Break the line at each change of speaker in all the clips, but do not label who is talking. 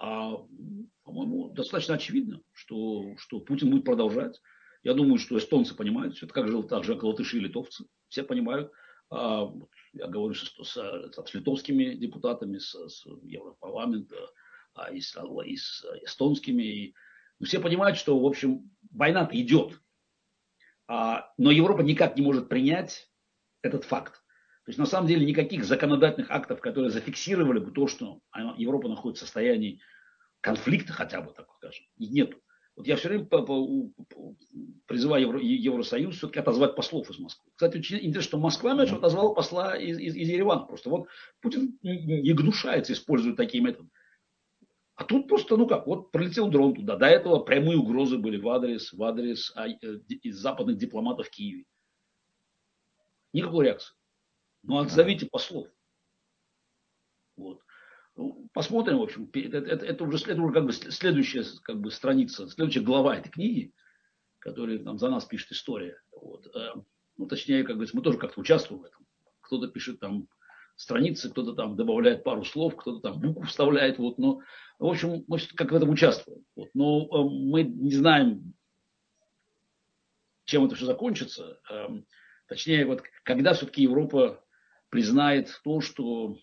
А, по-моему, достаточно очевидно, что Путин будет продолжать. Я думаю, что эстонцы понимают все это, так же, как латыши и литовцы. Все понимают. Я говорю с литовскими депутатами, с Европарламента, и с эстонскими. Все понимают, что, в общем, война-то идет. Но Европа никак не может принять этот факт. То есть, на самом деле, никаких законодательных актов, которые зафиксировали бы то, что Европа находится в состоянии конфликта хотя бы, так скажем, нету. Вот я все время призываю Евросоюз все-таки отозвать послов из Москвы. Кстати, очень интересно, что Москва отозвала посла из Еревана. Просто вот Путин не гнушается использовать такие методы. А тут просто, вот прилетел дрон туда. До этого прямые угрозы были в адрес из западных дипломатов в Киеве. Никакой реакции. Отзовите послов. Вот. Посмотрим, в общем, это уже как бы следующая страница, следующая глава этой книги, которая там за нас пишет история. Вот. Точнее, как говорится, мы тоже как-то участвуем в этом. Кто-то пишет там страницы, кто-то там добавляет пару слов, кто-то там букву вставляет. Вот. Но, в общем, мы как в этом участвуем. Вот. Но мы не знаем, чем это все закончится. Точнее, вот когда все-таки Европа признает то, что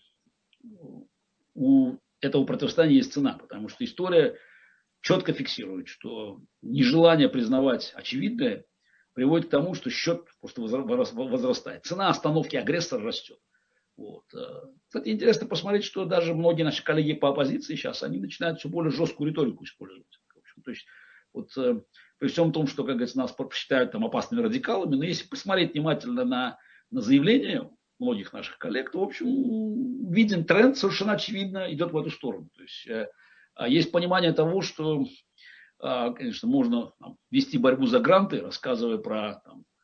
у этого противостояния есть цена, потому что история четко фиксирует, что нежелание признавать очевидное приводит к тому, что счет просто возрастает. Цена остановки агрессора растет. Вот. Кстати, интересно посмотреть, что даже многие наши коллеги по оппозиции сейчас, они начинают все более жесткую риторику использовать. В общем, то есть, при всем том, что, как говорится, нас считают там опасными радикалами, но если посмотреть внимательно на заявления многих наших коллег, то, в общем, виден тренд, совершенно очевидно, идет в эту сторону. То есть, есть понимание того, что, конечно, можно вести борьбу за гранты, рассказывая про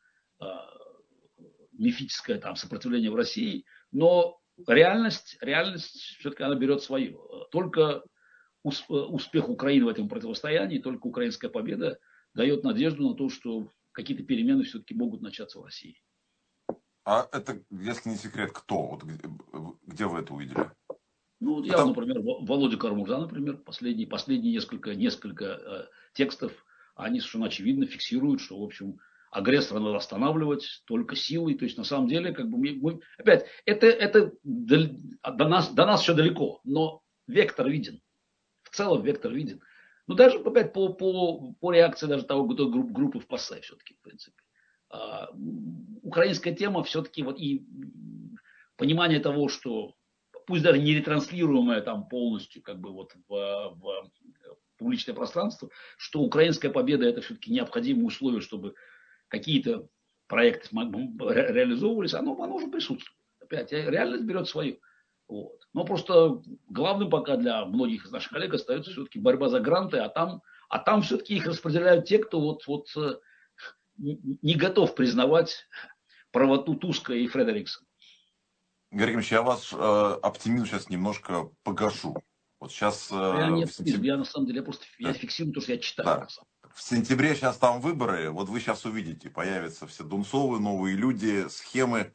мифическое сопротивление в России, но реальность все-таки она берет свое. Только успех Украины в этом противостоянии, только украинская победа дает надежду на то, что какие-то перемены все-таки могут начаться в России.
А это, если не секрет, кто? Вот где вы это увидели?
Я, например, Володя Кармурза, например, последние несколько текстов, они совершенно очевидно фиксируют, что, в общем, агрессора надо останавливать только силой. То есть, на самом деле, как бы опять, это до нас еще далеко, но вектор виден. В целом вектор виден. Даже опять по реакции даже того группы в ПАСЕ все-таки, в принципе. Украинская тема все-таки и понимание того, что пусть даже не ретранслируемое полностью в публичное пространство, что украинская победа это все-таки необходимое условие, чтобы какие-то проекты реализовывались, оно уже присутствует. Опять, реальность берет свое. Вот. Но просто главным пока для многих из наших коллег остается все-таки борьба за гранты, а там все-таки их распределяют те, кто не готов признавать правоту Туска и Фредериксона.
Георгий Ильич, я ваш оптимизм сейчас немножко погашу. Вот сейчас
я не оптимизм, я на самом деле я фиксирую то, что я читаю.
Да. В сентябре сейчас там выборы, вот вы сейчас увидите, появятся все Дунцовы, новые люди, схемы,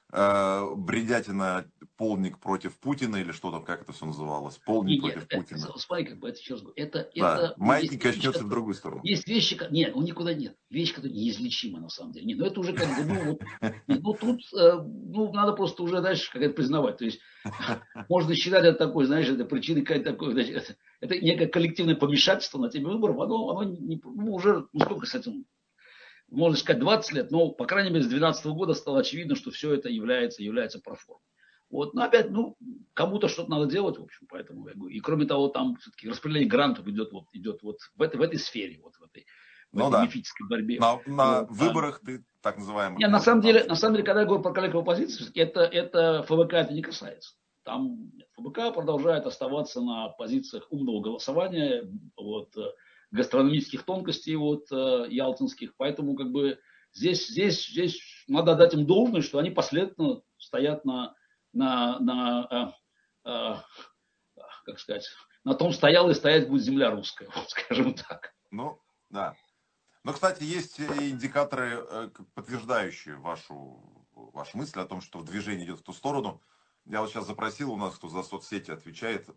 бредятина, полник против Путина, или что там, как это все называлось, полник против Путина.
Смотри, как бы это сейчас говорю.
Маятник качнется в другую сторону.
Есть вещи, нет, он никуда нет. Вещи, которые неизлечимы на самом деле. Нет, это уже как бы, тут надо просто уже дальше как это признавать. То есть можно считать это такой, знаешь, это причиной какая-то такой, это некое коллективное помешательство на теме выборов, оно уже, сколько с этим, можно сказать, 20 лет, но, по крайней мере, с 2012 года стало очевидно, что все это является проформой. Вот, но опять, кому-то что-то надо делать, в общем, поэтому я говорю. И кроме того, там все-таки распределение грантов идет в этой сфере, в этой мифической борьбе.
На выборах ты так называемых...
Нет, на самом деле, когда я говорю про коллег в оппозиции, это ФВК это не касается. Там ФБК продолжает оставаться на позициях умного голосования, гастрономических тонкостей ялтинских. Поэтому как бы здесь надо дать им должное, что они последовательно стоят как сказать, на том стояла и стоять будет земля русская, скажем так.
Да. Но, кстати, есть индикаторы, подтверждающие вашу мысль о том, что движение идет в ту сторону. Я вот сейчас запросил у нас, кто за соцсети отвечает,